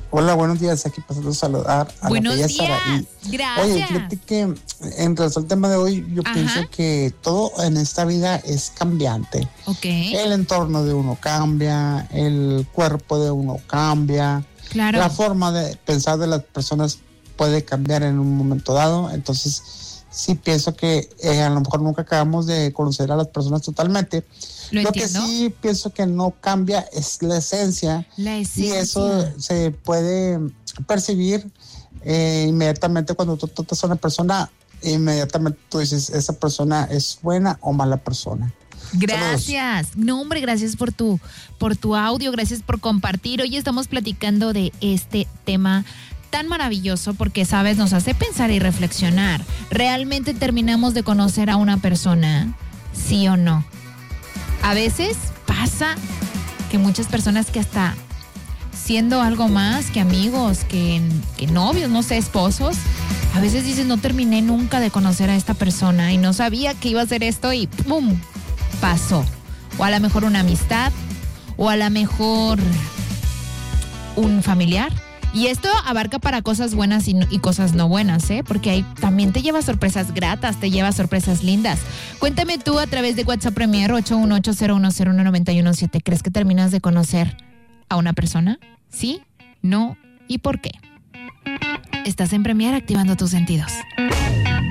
Hola, buenos días. Aquí pasando a saludar a Buenos la bella días. Saraí. Gracias. Oye, fíjate que en relación al tema de hoy, yo pienso que todo en esta vida es cambiante. Ok. El entorno de uno cambia, el cuerpo de uno cambia, Claro. la forma de pensar de las personas puede cambiar en un momento dado. Entonces, sí pienso que a lo mejor nunca acabamos de conocer a las personas totalmente. Lo que sí pienso que no cambia es la esencia. Y eso se puede percibir inmediatamente cuando tú tratas a una persona. Inmediatamente tú dices, esa persona es buena o mala persona. Gracias. Saludos. No, hombre, gracias por tu audio, gracias por compartir. Hoy estamos platicando de este tema tan maravilloso porque, sabes, nos hace pensar y reflexionar. ¿Realmente terminamos de conocer a una persona? ¿Sí o no? A veces pasa que muchas personas que hasta siendo algo más que amigos, que novios, no sé, esposos, a veces dicen, no terminé nunca de conocer a esta persona y no sabía que iba a hacer esto y ¡pum! Pasó. O a lo mejor una amistad, o a lo mejor un familiar. Y esto abarca para cosas buenas y cosas no buenas, ¿eh? Porque ahí también te lleva sorpresas gratas, te lleva sorpresas lindas. Cuéntame tú a través de WhatsApp Premier 818-010-917. ¿Crees que terminas de conocer a una persona? ¿Sí? ¿No? ¿Y por qué? Estás en Premier activando tus sentidos.